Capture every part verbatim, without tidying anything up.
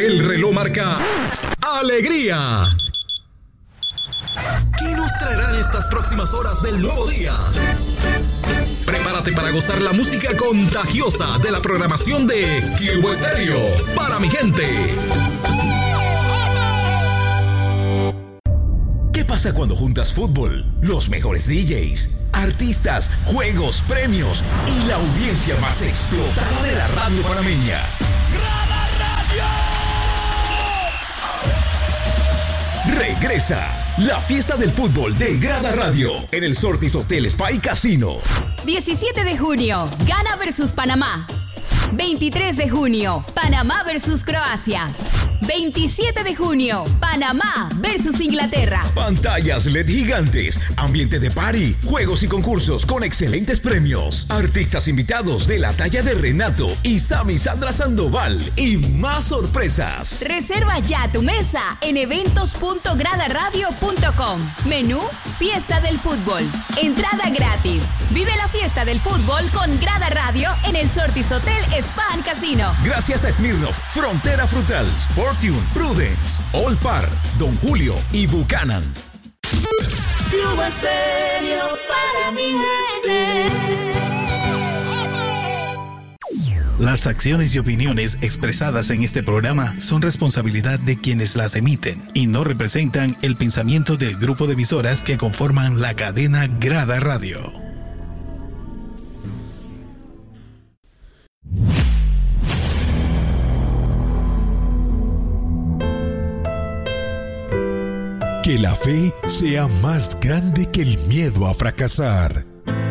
El reloj marca alegría. ¿Qué nos traerán estas próximas horas del nuevo día? Prepárate para gozar la música contagiosa de la programación de Cubo Estéreo para mi gente. ¿Qué pasa cuando juntas fútbol, los mejores D Js, artistas, juegos, premios y la audiencia más explotada de la radio panameña? ¡Grada Radio! Regresa la fiesta del fútbol de Grada Radio en el Sortis Hotel Spa y Casino. diecisiete de junio, Ghana versus Panamá. veintitrés de junio, Panamá versus Croacia. veintisiete de junio, Panamá versus Inglaterra. Pantallas L E D gigantes, ambiente de party, juegos y concursos con excelentes premios, artistas invitados de la talla de Renato y Sammy Sandra Sandoval y más sorpresas. Reserva ya tu mesa en eventos punto grada radio punto com. Menú, fiesta del fútbol. Entrada gratis. Vive la fiesta del fútbol con Grada Radio en el Sortis Hotel Spa and Casino. Gracias a Smirnoff, Frontera Frutal, Sportune, Prudence, All Par, Don Julio y Buchanan. Cubo Estéreo para mi gente. Las acciones y opiniones expresadas en este programa son responsabilidad de quienes las emiten y no representan el pensamiento del grupo de emisoras que conforman la cadena Grada Radio. Que la fe sea más grande que el miedo a fracasar.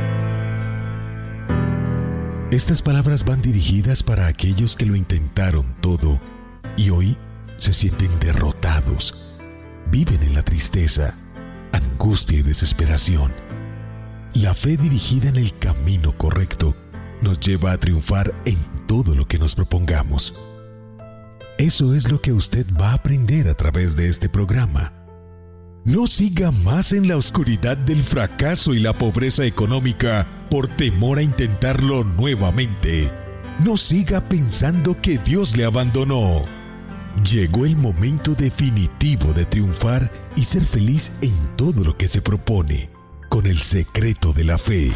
Estas palabras van dirigidas para aquellos que lo intentaron todo y hoy se sienten derrotados. Viven en la tristeza, angustia y desesperación. La fe dirigida en el camino correcto nos lleva a triunfar en todo lo que nos propongamos. Eso es lo que usted va a aprender a través de este programa. No siga más en la oscuridad del fracaso y la pobreza económica por temor a intentarlo nuevamente. No siga pensando que Dios le abandonó. Llegó el momento definitivo de triunfar y ser feliz en todo lo que se propone, con el secreto de la fe.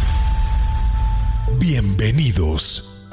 Bienvenidos.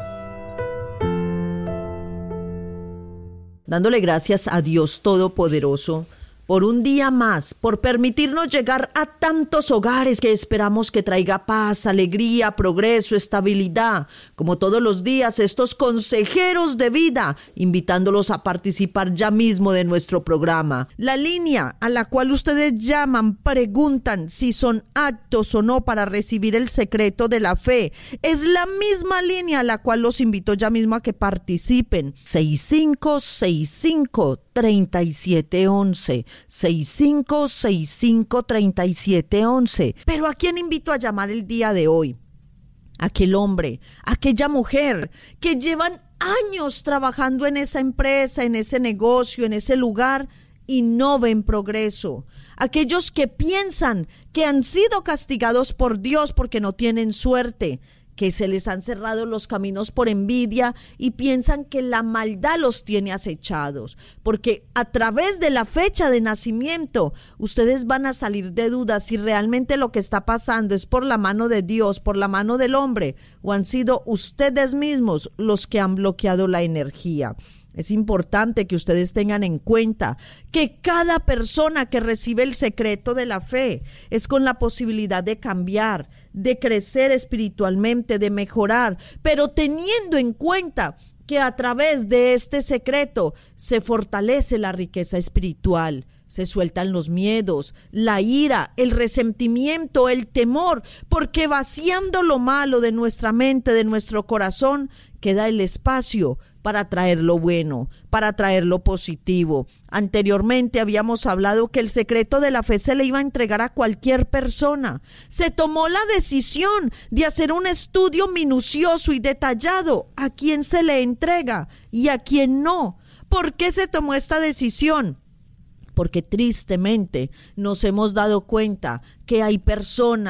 Dándole gracias a Dios Todopoderoso por un día más, por permitirnos llegar a tantos hogares que esperamos que traiga paz, alegría, progreso, estabilidad, como todos los días estos consejeros de vida, invitándolos a participar ya mismo de nuestro programa. La línea a la cual ustedes llaman, preguntan si son aptos o no para recibir el secreto de la fe, es la misma línea a la cual los invito ya mismo a que participen. seis cinco seis cinco, tres siete uno uno. seis cinco seis cinco, tres siete uno uno. Pero ¿a quién invito a llamar el día de hoy? Aquel hombre, aquella mujer que llevan años trabajando en esa empresa, en ese negocio, en ese lugar y no ven progreso. Aquellos que piensan que han sido castigados por Dios porque no tienen suerte, que se les han cerrado los caminos por envidia y piensan que la maldad los tiene acechados, porque a través de la fecha de nacimiento ustedes van a salir de dudas si realmente lo que está pasando es por la mano de Dios, por la mano del hombre, o han sido ustedes mismos los que han bloqueado la energía. Es importante que ustedes tengan en cuenta que cada persona que recibe el secreto de la fe es con la posibilidad de cambiar, de crecer espiritualmente, de mejorar, pero teniendo en cuenta que a través de este secreto se fortalece la riqueza espiritual. Se sueltan los miedos, la ira, el resentimiento, el temor, porque vaciando lo malo de nuestra mente, de nuestro corazón, queda el espacio para traer lo bueno, para traer lo positivo. Anteriormente habíamos hablado que el secreto de la fe se le iba a entregar a cualquier persona. Se tomó la decisión de hacer un estudio minucioso y detallado a quién se le entrega y a quién no. ¿Por qué se tomó esta decisión? Porque tristemente nos hemos dado cuenta que hay personas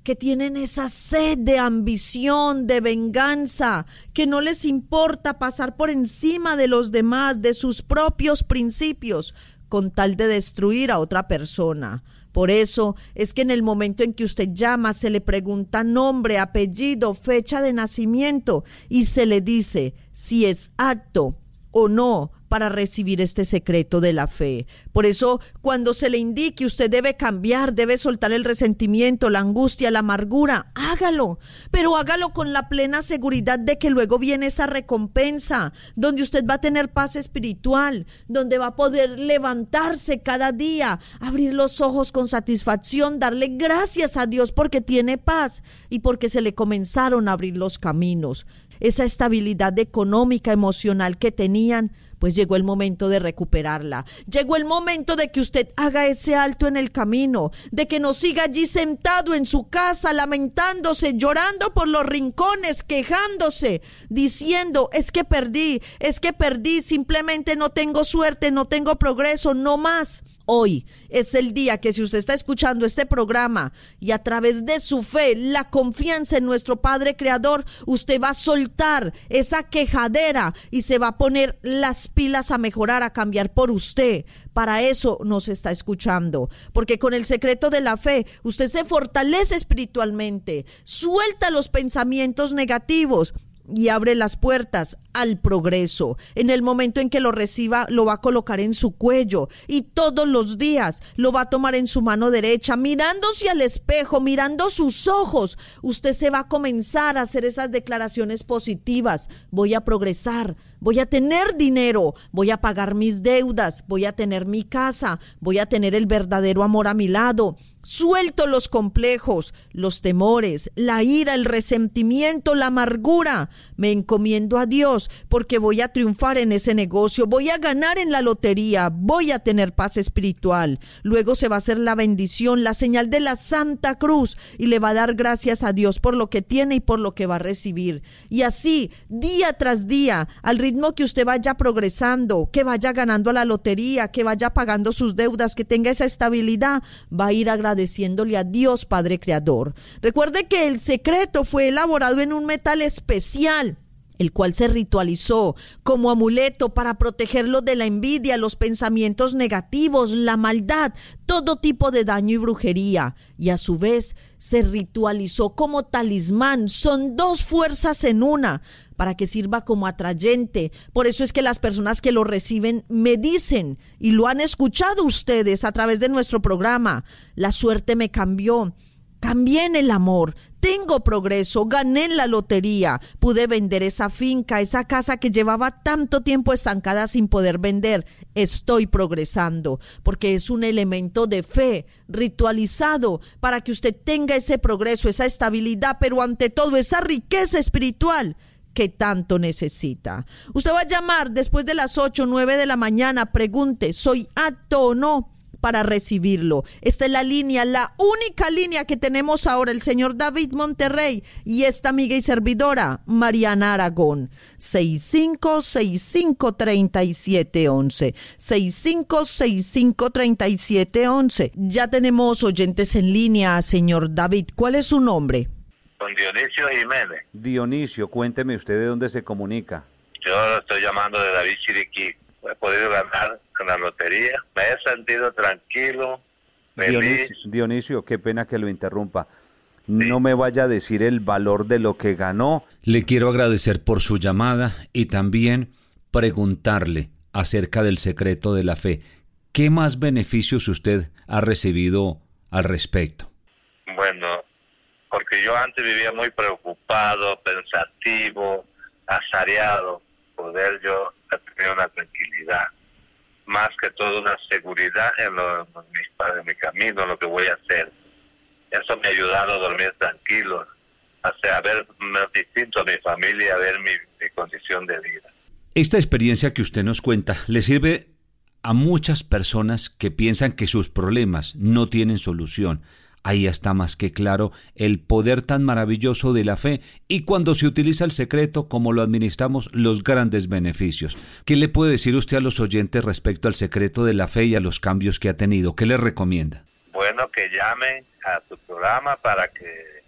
que tienen esa sed de ambición, de venganza, que no les importa pasar por encima de los demás, de sus propios principios, con tal de destruir a otra persona. Por eso es que en el momento en que usted llama, se le pregunta nombre, apellido, fecha de nacimiento y se le dice si es apto o no para recibir este secreto de la fe. Por eso, cuando se le indique usted debe cambiar, debe soltar el resentimiento, la angustia, la amargura, hágalo, pero hágalo con la plena seguridad de que luego viene esa recompensa, donde usted va a tener paz espiritual, donde va a poder levantarse cada día, abrir los ojos con satisfacción, darle gracias a Dios porque tiene paz y porque se le comenzaron a abrir los caminos. Esa estabilidad económica, emocional que tenían, pues llegó el momento de recuperarla. Llegó el momento de que usted haga ese alto en el camino, de que no siga allí sentado en su casa, lamentándose, llorando por los rincones, quejándose, diciendo, es que perdí, es que perdí, simplemente no tengo suerte, no tengo progreso, no más. Hoy es el día que si usted está escuchando este programa y a través de su fe, la confianza en nuestro Padre Creador, usted va a soltar esa quejadera y se va a poner las pilas a mejorar, a cambiar por usted. Para eso nos está escuchando, porque con el secreto de la fe usted se fortalece espiritualmente, suelta los pensamientos negativos y abre las puertas al progreso. En el momento en que lo reciba, lo va a colocar en su cuello y todos los días lo va a tomar en su mano derecha, mirándose al espejo, mirando sus ojos. Usted se va a comenzar a hacer esas declaraciones positivas. Voy a progresar, voy a tener dinero, voy a pagar mis deudas, voy a tener mi casa, voy a tener el verdadero amor a mi lado. Suelto los complejos, los temores, la ira, el resentimiento, la amargura. Me encomiendo a Dios porque voy a triunfar en ese negocio, voy a ganar en la lotería, voy a tener paz espiritual. Luego se va a hacer la bendición, la señal de la Santa Cruz y le va a dar gracias a Dios por lo que tiene y por lo que va a recibir. Y así, día tras día, al ritmo que usted vaya progresando, que vaya ganando a la lotería, que vaya pagando sus deudas, que tenga esa estabilidad, va a ir agradeciendo agradeciéndole a Dios Padre Creador. Recuerde que el secreto fue elaborado en un metal especial, el cual se ritualizó como amuleto para protegerlo de la envidia, los pensamientos negativos, la maldad, todo tipo de daño y brujería. Y a su vez se ritualizó como talismán. Son dos fuerzas en una, para que sirva como atrayente. Por eso es que las personas que lo reciben me dicen, y lo han escuchado ustedes a través de nuestro programa, la suerte me cambió. Cambié en el amor, tengo progreso, gané en la lotería, pude vender esa finca, esa casa que llevaba tanto tiempo estancada sin poder vender. Estoy progresando, porque es un elemento de fe ritualizado para que usted tenga ese progreso, esa estabilidad, pero ante todo esa riqueza espiritual que tanto necesita. Usted va a llamar después de las ocho o nueve de la mañana, pregunte, ¿soy apto o no para recibirlo? Esta es la línea, la única línea que tenemos ahora, el señor David Monterrey y esta amiga y servidora, Mariana Aragón. seis cinco seis cinco, tres siete uno uno. seis cinco seis cinco, tres siete uno uno. Ya tenemos oyentes en línea, señor David. ¿Cuál es su nombre? Con Dionisio Jiménez. Dionisio, cuénteme usted de dónde se comunica. Yo lo estoy llamando de David Chiriquí. He podido ganar con la lotería. Me he sentido tranquilo, feliz. Dionisio, Dionisio, qué pena que lo interrumpa. Sí. No me vaya a decir el valor de lo que ganó. Le quiero agradecer por su llamada y también preguntarle acerca del secreto de la fe. ¿Qué más beneficios usted ha recibido al respecto? Bueno, porque yo antes vivía muy preocupado, pensativo, azareado. Poder yo tener una tranquilidad, más que todo una seguridad en, lo, en, mi, en mi camino, en lo que voy a hacer. Eso me ha ayudado a dormir tranquilo, a ver más distinto a mi familia, a ver mi, mi condición de vida. Esta experiencia que usted nos cuenta le sirve a muchas personas que piensan que sus problemas no tienen solución. Ahí está más que claro el poder tan maravilloso de la fe y cuando se utiliza el secreto como lo administramos, los grandes beneficios. ¿Qué le puede decir usted a los oyentes respecto al secreto de la fe y a los cambios que ha tenido? ¿Qué les recomienda? Bueno, que llamen a tu programa para que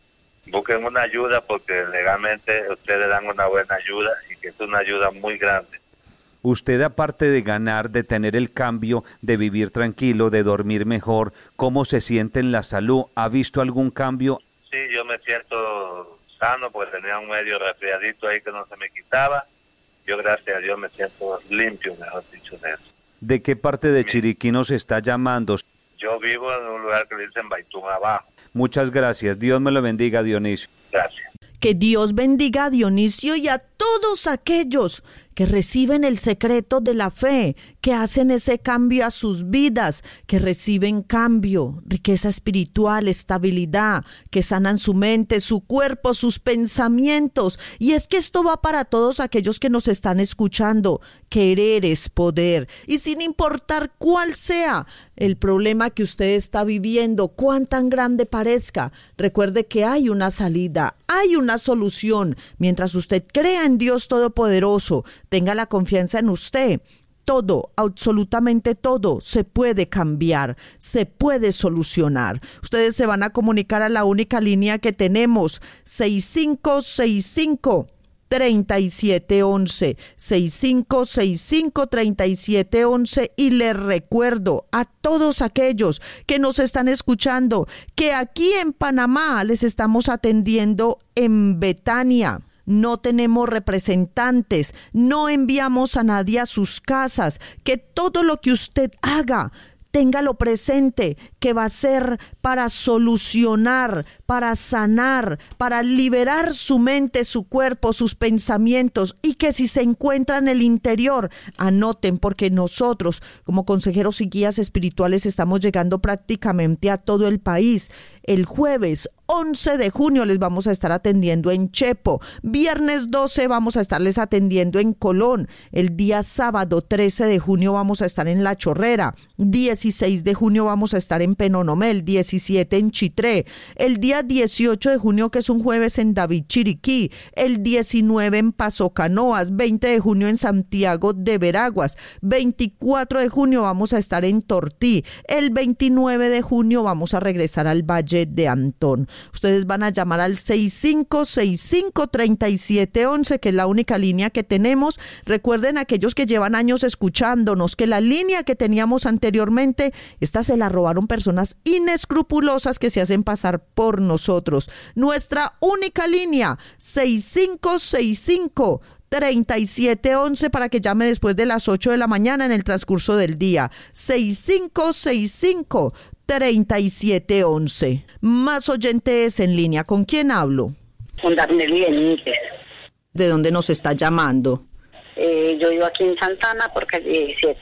busquen una ayuda porque legalmente ustedes dan una buena ayuda y que es una ayuda muy grande. Usted, aparte de ganar, de tener el cambio, de vivir tranquilo, de dormir mejor, ¿cómo se siente en la salud? ¿Ha visto algún cambio? Sí, yo me siento sano porque tenía un medio resfriadito ahí que no se me quitaba. Yo, gracias a Dios, me siento limpio, mejor dicho, de eso. ¿De qué parte de Chiriquí nos está llamando? Yo vivo en un lugar que le dicen Baitún Abajo. Muchas gracias. Dios me lo bendiga, Dionisio. Gracias. Que Dios bendiga a Dionisio y a todos aquellos que reciben el secreto de la fe, que hacen ese cambio a sus vidas, que reciben cambio, riqueza espiritual, estabilidad, que sanan su mente, su cuerpo, sus pensamientos. Y es que esto va para todos aquellos que nos están escuchando. Querer es poder. Y sin importar cuál sea el problema que usted está viviendo, cuán tan grande parezca, recuerde que hay una salida, hay una solución. Mientras usted crea en Dios Todopoderoso, tenga la confianza en usted. Todo, absolutamente todo, se puede cambiar, se puede solucionar. Ustedes se van a comunicar a la única línea que tenemos, seis cinco seis cinco, tres siete uno uno, seis cinco seis cinco, tres siete uno uno, y les recuerdo a todos aquellos que nos están escuchando que aquí en Panamá les estamos atendiendo en Betania. No tenemos representantes, no enviamos a nadie a sus casas, que todo lo que usted haga, téngalo presente, que va a ser para solucionar, para sanar, para liberar su mente, su cuerpo, sus pensamientos, y que si se encuentra en el interior, anoten, porque nosotros como consejeros y guías espirituales estamos llegando prácticamente a todo el país. El jueves once de junio les vamos a estar atendiendo en Chepo. Viernes doce vamos a estarles atendiendo en Colón. El día sábado trece de junio vamos a estar en La Chorrera. dieciséis de junio vamos a estar en Penonomé. diecisiete en Chitré. El día dieciocho de junio, que es un jueves, en David, Chiriquí. El diecinueve en Paso Canoas. veinte de junio en Santiago de Veraguas. veinticuatro de junio vamos a estar en Tortí. El veintinueve de junio vamos a regresar al Valle de Antón. Ustedes van a llamar al seis cinco seis cinco, tres siete uno uno, que es la única línea que tenemos. Recuerden, aquellos que llevan años escuchándonos, que la línea que teníamos anteriormente, esta se la robaron personas inescrupulosas que se hacen pasar por nosotros. Nuestra única línea, seis cinco seis cinco, tres siete uno uno, para que llame después de las ocho de la mañana en el transcurso del día. seis cinco seis cinco, tres siete uno uno. Más oyentes en línea. ¿Con quién hablo? Con Darnely Benítez. ¿De dónde nos está llamando? Eh, yo vivo aquí en Santana por calle diecisiete.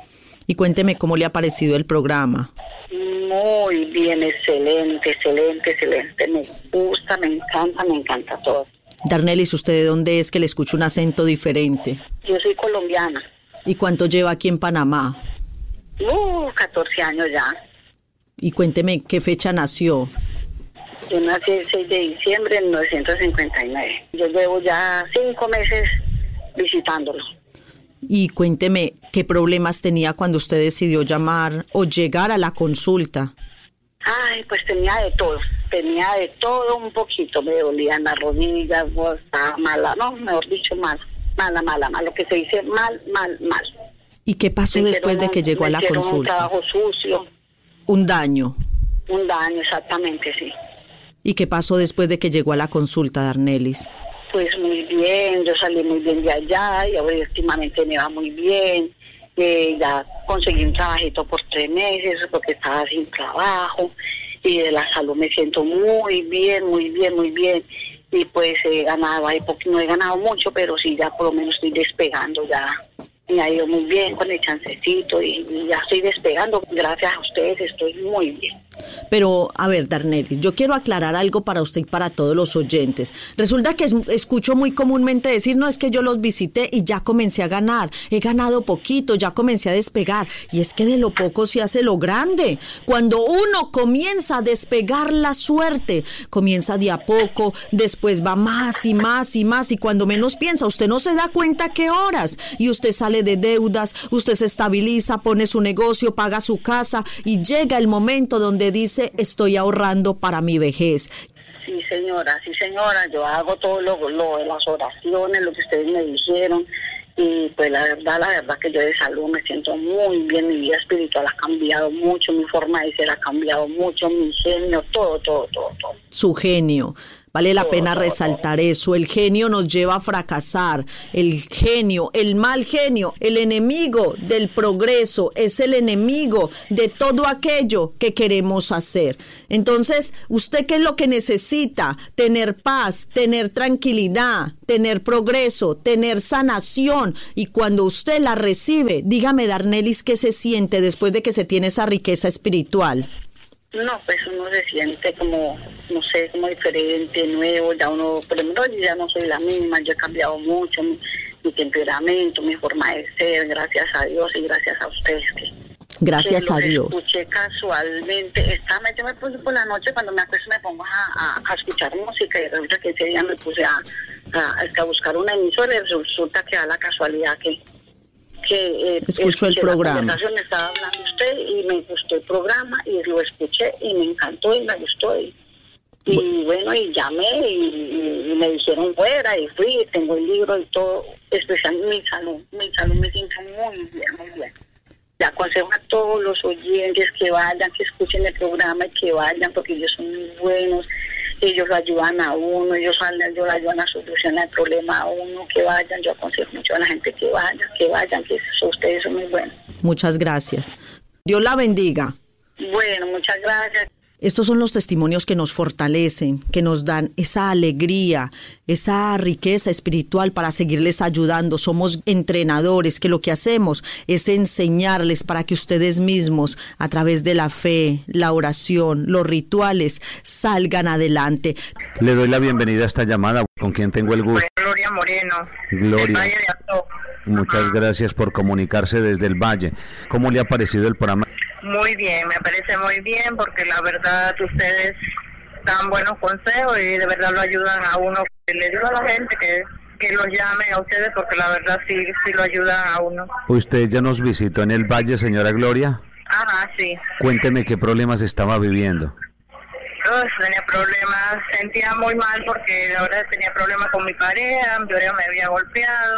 Y cuénteme cómo le ha parecido el programa. Muy bien, excelente, excelente, excelente. Me gusta, me encanta, me encanta todo. Darnely, ¿usted de dónde es, que le escucho un acento diferente? Yo soy colombiana. ¿Y cuánto lleva aquí en Panamá? Uh, catorce años ya. Y cuénteme, ¿qué fecha nació? Yo nací el seis de diciembre de mil novecientos cincuenta y nueve. Yo llevo ya cinco meses visitándolo. Y cuénteme, ¿qué problemas tenía cuando usted decidió llamar o llegar a la consulta? Ay, pues tenía de todo. Tenía de todo un poquito. Me dolían las rodillas, estaba mala, no, mejor dicho, mal. Mala, mala, mala. Lo que se dice mal, mal, mal. ¿Y qué pasó me después de que un, llegó a la consulta? Un trabajo sucio. Un daño. Un daño, exactamente, sí. ¿Y qué pasó después de que llegó a la consulta, Darnely? Pues muy bien, yo salí muy bien de allá y ahora últimamente me va muy bien. Eh, ya conseguí un trabajito por tres meses porque estaba sin trabajo, y de la salud me siento muy bien, muy bien, muy bien. Y pues he ganado, no he ganado mucho, pero sí ya por lo menos estoy despegando ya. Me ha ido muy bien con el chancecito y, y ya estoy despegando. Gracias a ustedes estoy muy bien. Pero, a ver, Darnely, yo quiero aclarar algo para usted y para todos los oyentes. Resulta que es, escucho muy comúnmente decir, no, es que yo los visité y ya comencé a ganar. He ganado poquito, ya comencé a despegar. Y es que de lo poco se hace lo grande. Cuando uno comienza a despegar la suerte, comienza de a poco, después va más y más y más. Y cuando menos piensa, usted no se da cuenta qué horas. Y usted sale de deudas, usted se estabiliza, pone su negocio, paga su casa y llega el momento donde dice, estoy ahorrando para mi vejez. Sí, señora, sí, señora, yo hago todo lo, lo de las oraciones, lo que ustedes me dijeron, y pues la verdad, la verdad que yo de salud me siento muy bien, mi vida espiritual ha cambiado mucho, mi forma de ser ha cambiado mucho, mi genio, todo, todo, todo, todo. Su genio. Vale la pena resaltar eso. El genio nos lleva a fracasar. El genio, el mal genio, el enemigo del progreso, es el enemigo de todo aquello que queremos hacer. Entonces, ¿usted qué es lo que necesita? Tener paz, tener tranquilidad, tener progreso, tener sanación. Y cuando usted la recibe, dígame, Darnelis, ¿qué se siente después de que se tiene esa riqueza espiritual? No, pues uno se siente como, no sé, como diferente, nuevo, ya uno, por ejemplo, yo ya no soy la misma, yo he cambiado mucho, mi, mi temperamento, mi forma de ser, gracias a Dios y gracias a ustedes. Que, gracias que a Dios. Escuché casualmente, esta vez yo me puse por la noche, cuando me acuesto me pongo a, a, a escuchar música y resulta que ese día me puse a, a, a buscar una emisora y resulta que da la casualidad que... que eh, escuchó el programa. La conversación, estaba hablando usted y me gustó el programa y lo escuché y me encantó y me gustó y, y bueno, y llamé y, y me dijeron fuera y fui, tengo el libro y todo, especialmente mi salud, mi salud me siento muy bien, muy bien. Le aconsejo a todos los oyentes que vayan, que escuchen el programa y que vayan porque ellos son muy buenos. Ellos lo ayudan a uno, ellos, ellos lo ayudan a solucionar el problema a uno, que vayan, yo aconsejo mucho a la gente que vaya, que vayan, que eso, ustedes son muy buenos. Muchas gracias. Dios la bendiga. Bueno, muchas gracias. Estos son los testimonios que nos fortalecen, que nos dan esa alegría, esa riqueza espiritual para seguirles ayudando. Somos entrenadores que lo que hacemos es enseñarles para que ustedes mismos, a través de la fe, la oración, los rituales, salgan adelante. Le doy la bienvenida a esta llamada. ¿Con quién tengo el gusto? Gloria Moreno. Gloria. Valle de Azó. Muchas gracias por comunicarse desde el Valle. ¿Cómo le ha parecido el programa? Muy bien, me parece muy bien porque la verdad ustedes dan buenos consejos y de verdad lo ayudan a uno. Le digo a la gente que, que los llame a ustedes porque la verdad sí, sí lo ayudan a uno. ¿Usted ya nos visitó en el Valle, señora Gloria? Ajá, sí. Cuénteme qué problemas estaba viviendo. Uf, tenía problemas, sentía muy mal porque la verdad tenía problemas con mi pareja, yo ya me había golpeado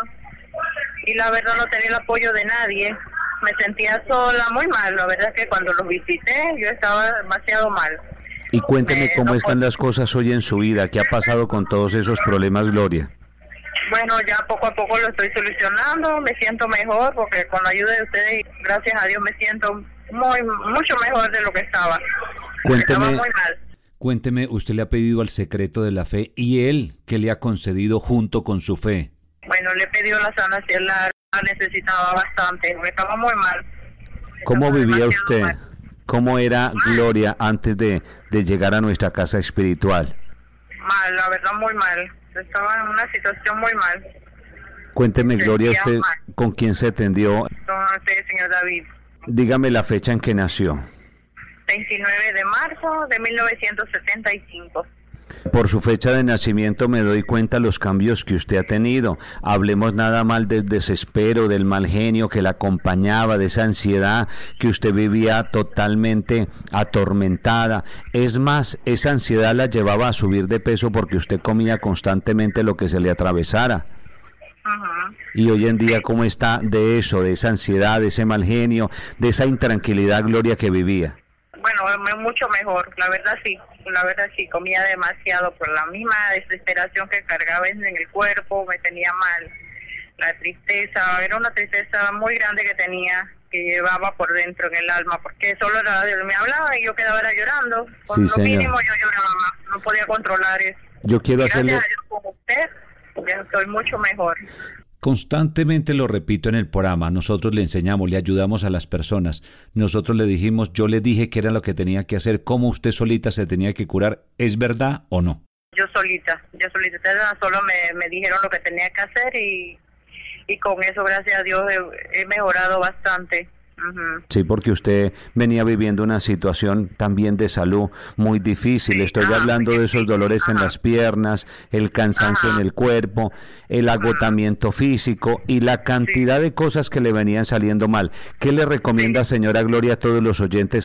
y la verdad no tenía el apoyo de nadie. Me sentía sola, muy mal. La verdad es que cuando los visité yo estaba demasiado mal. Y cuénteme eh, cómo no están puedo... las cosas hoy en su vida. ¿Qué ha pasado con todos esos problemas, Gloria? Bueno, ya poco a poco lo estoy solucionando. Me siento mejor porque con la ayuda de ustedes, gracias a Dios, me siento muy mucho mejor de lo que estaba. Cuénteme, estaba muy mal. Cuénteme, usted le ha pedido al secreto de la fe y él, ¿qué le ha concedido junto con su fe? Bueno, le he pedido la sanación, la necesitaba bastante, me estaba muy mal. ¿Cómo Estaba vivía demasiado usted? mal. ¿Cómo era Mal. Gloria antes de, de llegar a nuestra casa espiritual? Mal, la verdad muy mal. Estaba en una situación muy mal. Cuénteme, Me Gloria, sentía usted mal. con quién se atendió. Con usted, señor David. Dígame la fecha en que nació. veintinueve de marzo de mil novecientos setenta y cinco. Por su fecha de nacimiento me doy cuenta los cambios que usted ha tenido. Hablemos nada mal del desespero, del mal genio que la acompañaba, de esa ansiedad que usted vivía totalmente atormentada. Es más, esa ansiedad la llevaba a subir de peso porque usted comía constantemente lo que se le atravesara. Uh-huh. Y hoy en día, ¿cómo está de eso, de esa ansiedad, de ese mal genio, de esa intranquilidad, Gloria, que vivía? Bueno, me- mucho mejor, la verdad sí, la verdad sí, comía demasiado por la misma desesperación que cargaba en el cuerpo, me tenía mal, la tristeza, era una tristeza muy grande que tenía, que llevaba por dentro en el alma, porque solo era, me hablaba y yo quedaba era llorando, con Sí, lo señor. mínimo yo lloraba, no podía controlar eso. Yo quiero Gracias hacerle... a Dios con usted, ya estoy mucho mejor. Constantemente lo repito en el programa, nosotros le enseñamos, le ayudamos a las personas, nosotros le dijimos, yo le dije que era lo que tenía que hacer, cómo usted solita se tenía que curar, ¿es verdad o no? Yo solita, yo solita, ustedes solo me, me dijeron lo que tenía que hacer y, y con eso, gracias a Dios, he, he mejorado bastante. Uh-huh. Sí, porque usted venía viviendo una situación también de salud muy difícil. Estoy Ajá, hablando muy de esos difícil. dolores en Ajá. las piernas, el cansancio Ajá. en el cuerpo, el agotamiento físico y la cantidad de cosas que le venían saliendo mal. ¿Qué le recomienda, señora Gloria, a todos los oyentes?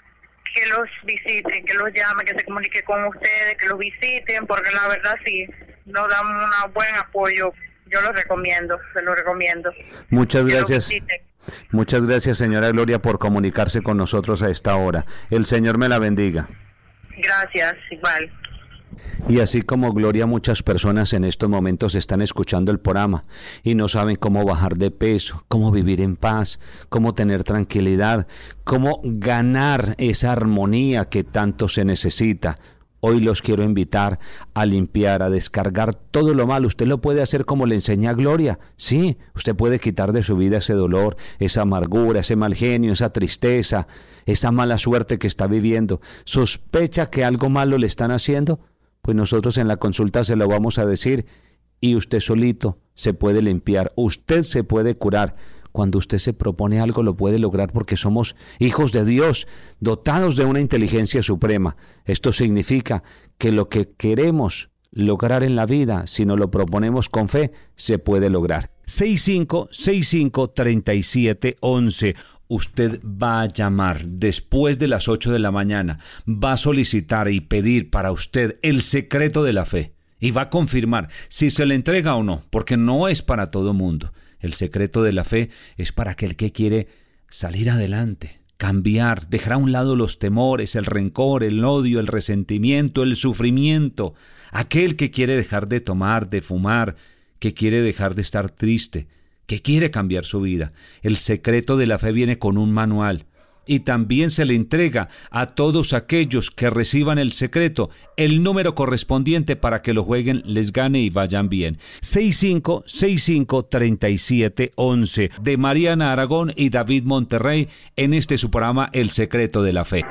que los visiten, que los llamen, que se comunique con ustedes, que los visiten, porque la verdad sí, nos dan un buen apoyo. Yo lo recomiendo, se lo recomiendo. Muchas gracias. Muchas gracias, señora Gloria, por comunicarse con nosotros a esta hora. El Señor me la bendiga. Gracias, igual. Y así como Gloria, muchas personas en estos momentos están escuchando el programa y no saben cómo bajar de peso, cómo vivir en paz, cómo tener tranquilidad, cómo ganar esa armonía que tanto se necesita. Hoy los quiero invitar a limpiar, a descargar todo lo malo. Usted lo puede hacer como le enseña Gloria. Sí, usted puede quitar de su vida ese dolor, esa amargura, ese mal genio, esa tristeza, esa mala suerte que está viviendo. ¿Sospecha que algo malo le están haciendo? Pues nosotros en la consulta se lo vamos a decir y usted solito se puede limpiar, usted se puede curar. Cuando usted se propone algo lo puede lograr porque somos hijos de Dios, dotados de una inteligencia suprema. Esto significa que lo que queremos lograr en la vida, si nos lo proponemos con fe, se puede lograr. seis cinco seis cinco, tres siete uno uno. Usted va a llamar después de las ocho de la mañana, va a solicitar y pedir para usted el secreto de la fe y va a confirmar si se le entrega o no, porque no es para todo mundo. El secreto de la fe es para aquel que quiere salir adelante, cambiar, dejar a un lado los temores, el rencor, el odio, el resentimiento, el sufrimiento. Aquel que quiere dejar de tomar, de fumar, que quiere dejar de estar triste, que quiere cambiar su vida. El secreto de la fe viene con un manual y también se le entrega a todos aquellos que reciban el secreto el número correspondiente para que lo jueguen, les gane y vayan bien. seis cinco seis cinco, tres siete uno uno de Mariana Aragón y David Monterrey en este su programa El Secreto de la Fe.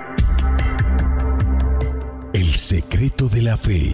El Secreto de la Fe.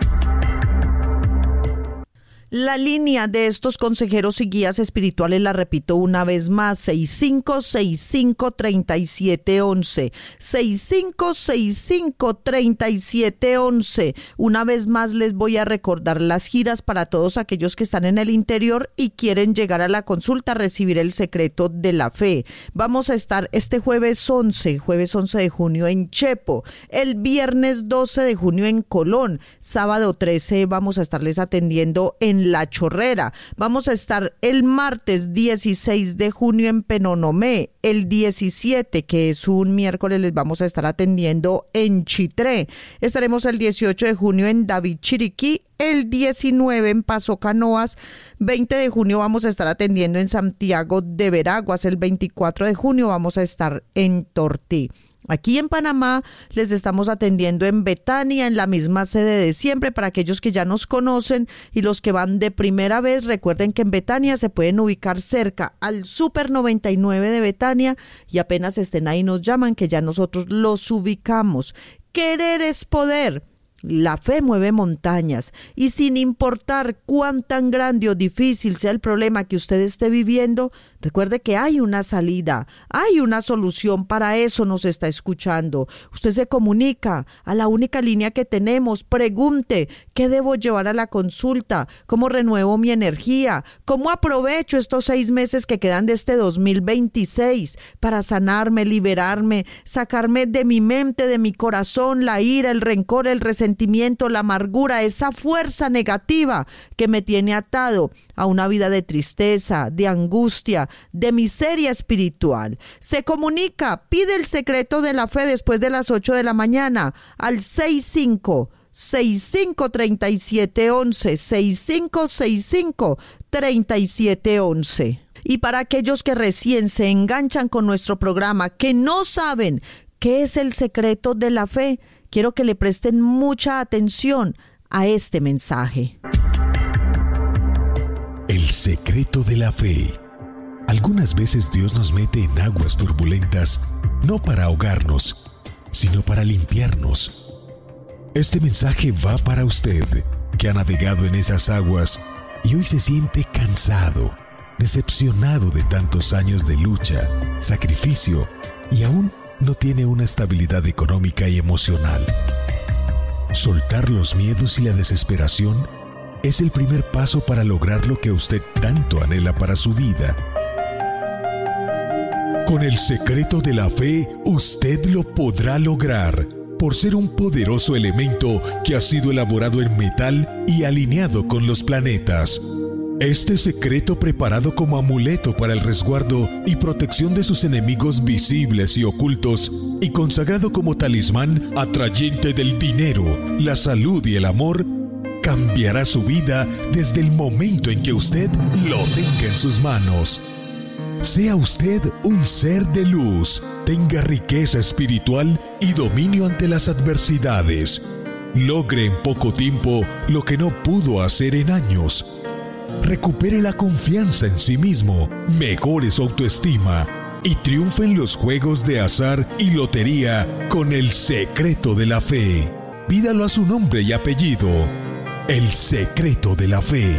La línea de estos consejeros y guías espirituales la repito una vez más, seis cinco seis cinco, tres siete uno uno, seis cinco seis cinco, tres siete uno uno. Una vez más les voy a recordar las giras para todos aquellos que están en el interior y quieren llegar a la consulta a recibir el secreto de la fe. Vamos a estar este jueves once, jueves once de junio en Chepo, el viernes doce de junio en Colón, sábado trece vamos a estarles atendiendo en La Chorrera. Vamos a estar el martes dieciséis de junio en Penonomé, el diecisiete, que es un miércoles, les vamos a estar atendiendo en Chitré. Estaremos el dieciocho de junio en David Chiriquí, el diecinueve en Paso Canoas, veinte de junio vamos a estar atendiendo en Santiago de Veraguas, el veinticuatro de junio vamos a estar en Tortí. Aquí en Panamá les estamos atendiendo en Betania, en la misma sede de siempre. Para aquellos que ya nos conocen y los que van de primera vez, recuerden que en Betania se pueden ubicar cerca al Super noventa y nueve de Betania y apenas estén ahí nos llaman que ya nosotros los ubicamos. Querer es poder. La fe mueve montañas y sin importar cuán tan grande o difícil sea el problema que usted esté viviendo, recuerde que hay una salida, hay una solución, para eso nos está escuchando. Usted se comunica a la única línea que tenemos, pregunte, ¿qué debo llevar a la consulta? ¿Cómo renuevo mi energía? ¿Cómo aprovecho estos seis meses que quedan de este dos mil veintiséis para sanarme, liberarme, sacarme de mi mente, de mi corazón, la ira, el rencor, el resentimiento, la amargura, esa fuerza negativa que me tiene atado a una vida de tristeza, de angustia, de miseria espiritual? Se comunica, pide el secreto de la fe después de las ocho de la mañana al seis cinco seis cinco, tres siete uno uno, seis cinco seis cinco, tres siete uno uno. Y para aquellos que recién se enganchan con nuestro programa, que no saben qué es el secreto de la fe, quiero que le presten mucha atención a este mensaje. El secreto de la fe. Algunas veces Dios nos mete en aguas turbulentas, no para ahogarnos, sino para limpiarnos. Este mensaje va para usted, que ha navegado en esas aguas y hoy se siente cansado, decepcionado de tantos años de lucha, sacrificio y aún no tiene una estabilidad económica y emocional. Soltar los miedos y la desesperación es el primer paso para lograr lo que usted tanto anhela para su vida. Con el secreto de la fe, usted lo podrá lograr, por ser un poderoso elemento que ha sido elaborado en metal y alineado con los planetas. Este secreto, preparado como amuleto para el resguardo y protección de sus enemigos visibles y ocultos, y consagrado como talismán atrayente del dinero, la salud y el amor, cambiará su vida desde el momento en que usted lo tenga en sus manos. Sea usted un ser de luz, tenga riqueza espiritual y dominio ante las adversidades. Logre en poco tiempo lo que no pudo hacer en años. Recupere la confianza en sí mismo, mejore su autoestima y triunfe en los juegos de azar y lotería con el secreto de la fe. Pídalo a su nombre y apellido. El secreto de la fe.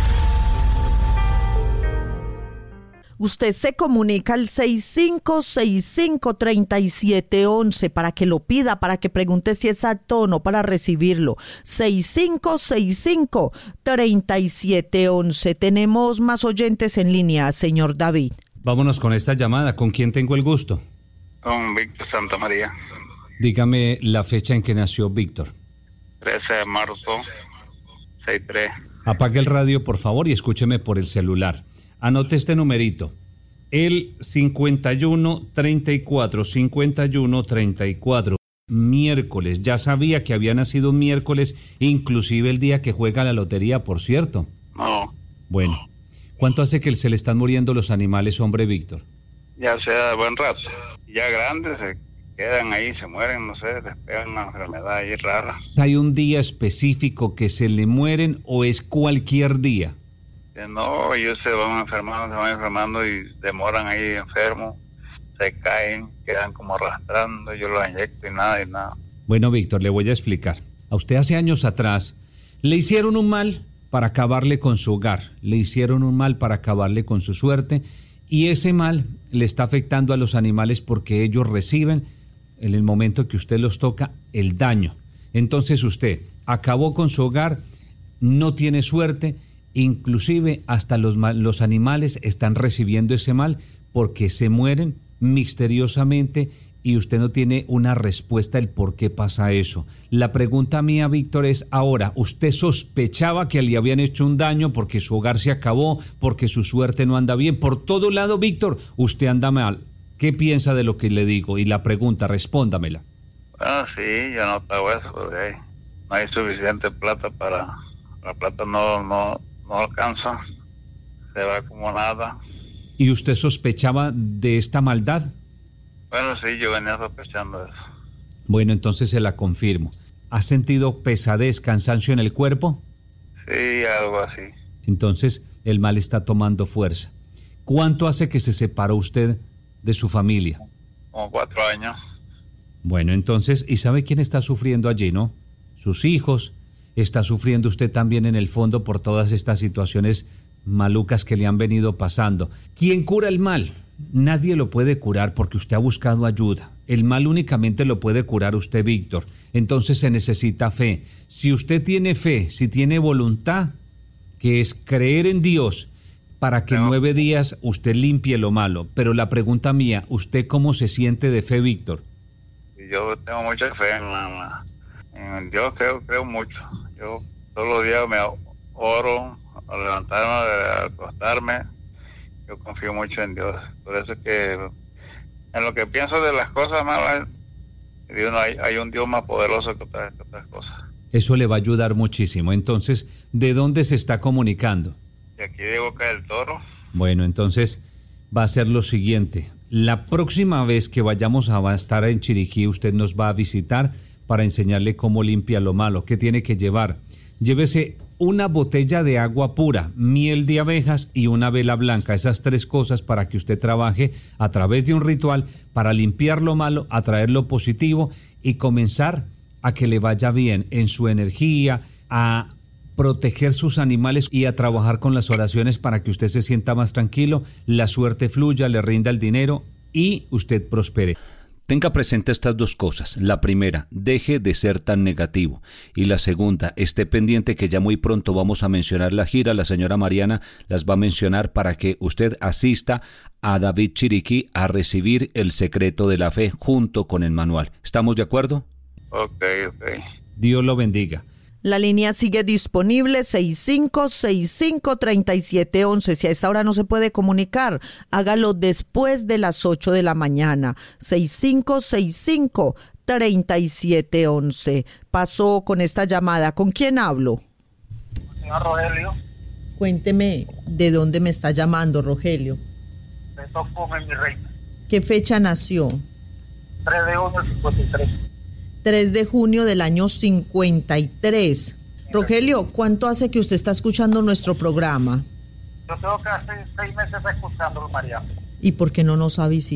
Usted se comunica al seis cinco seis cinco, tres siete uno uno para que lo pida, para que pregunte si es apto o no para recibirlo. seis cinco seis cinco, tres siete uno uno. Tenemos más oyentes en línea, señor David. Vámonos con esta llamada. ¿Con quién tengo el gusto? Con Víctor Santa María. Dígame la fecha en que nació Víctor. trece de marzo, sesenta y tres. Apague el radio, por favor, y escúcheme por el celular. Anote este numerito, el cincuenta y uno, treinta y cuatro, cincuenta y uno, treinta y cuatro, miércoles. Ya sabía que había nacido un miércoles, inclusive el día que juega la lotería, por cierto. No. Bueno, ¿cuánto hace que se le están muriendo los animales, hombre Víctor? Ya sea de buen rato. Ya grandes se quedan ahí, se mueren, no sé, les pegan una enfermedad ahí rara. ¿Hay un día específico que se le mueren o es cualquier día? No, ellos se van enfermando, se van enfermando y demoran ahí enfermos, se caen, quedan como arrastrando, yo los inyecto y nada, y nada. Bueno, Víctor, le voy a explicar. A usted hace años atrás le hicieron un mal para acabarle con su hogar, le hicieron un mal para acabarle con su suerte, y ese mal le está afectando a los animales porque ellos reciben, en el momento que usted los toca, el daño. Entonces usted acabó con su hogar, no tiene suerte. Inclusive hasta los, los animales están recibiendo ese mal porque se mueren misteriosamente y usted no tiene una respuesta del por qué pasa eso. La pregunta mía, Víctor, es ahora, ¿usted sospechaba que le habían hecho un daño porque su hogar se acabó, porque su suerte no anda bien? Por todo lado, Víctor, usted anda mal. ¿Qué piensa de lo que le digo? Y la pregunta, respóndamela. Bueno, sí, yo no pago eso porque no hay suficiente plata para... La plata no... no no alcanza, se va como nada. ¿Y usted sospechaba de esta maldad? Bueno, sí, yo venía sospechando eso. Bueno, entonces se la confirmo. ¿Ha sentido pesadez, cansancio en el cuerpo? Sí, algo así. Entonces el mal está tomando fuerza. ¿Cuánto hace que se separó usted de su familia? Como cuatro años. Bueno, entonces, ¿y sabe quién está sufriendo allí, no? Sus hijos. Está sufriendo usted también en el fondo por todas estas situaciones malucas que le han venido pasando. ¿Quién cura el mal? Nadie lo puede curar porque usted ha buscado ayuda. El mal únicamente lo puede curar usted, Víctor. Entonces se necesita fe. Si usted tiene fe, si tiene voluntad, que es creer en Dios, para que en nueve días usted limpie lo malo. Pero la pregunta mía, ¿usted cómo se siente de fe, Víctor? Yo tengo mucha fe en la... En Dios creo, creo mucho. Yo todos los días me oro al levantarme, al acostarme. Yo confío mucho en Dios. Por eso es que en lo que pienso de las cosas malas, hay, hay un Dios más poderoso que otras, que otras cosas. Eso le va a ayudar muchísimo. Entonces, ¿de dónde se está comunicando? De aquí de Boca del Toro. Bueno, entonces va a ser lo siguiente. La próxima vez que vayamos a estar en Chiriquí, usted nos va a visitar para enseñarle cómo limpia lo malo. ¿Qué tiene que llevar? Llévese una botella de agua pura, miel de abejas y una vela blanca. Esas tres cosas para que usted trabaje a través de un ritual para limpiar lo malo, atraer lo positivo y comenzar a que le vaya bien en su energía, a proteger sus animales y a trabajar con las oraciones para que usted se sienta más tranquilo, la suerte fluya, le rinda el dinero y usted prospere. Tenga presente estas dos cosas. La primera, deje de ser tan negativo. Y la segunda, esté pendiente que ya muy pronto vamos a mencionar la gira. La señora Mariana las va a mencionar para que usted asista a David Chiriquí a recibir el secreto de la fe junto con el manual. ¿Estamos de acuerdo? Ok, ok. Dios lo bendiga. La línea sigue disponible seis cinco seis cinco, tres siete uno uno. Si a esta hora no se puede comunicar, hágalo después de las ocho de la mañana. seis cinco seis cinco, tres siete uno uno. Pasó con esta llamada. ¿Con quién hablo? Señor Rogelio. Cuénteme de dónde me está llamando, Rogelio. De Tocome, mi reina. ¿Qué fecha nació? tres de junio del cincuenta y tres. tres de junio del año cincuenta y tres. Rogelio, ¿cuánto hace que usted está escuchando nuestro programa? Yo tengo que hace seis meses escuchándolo, María. ¿Y por qué no nos ha visitado?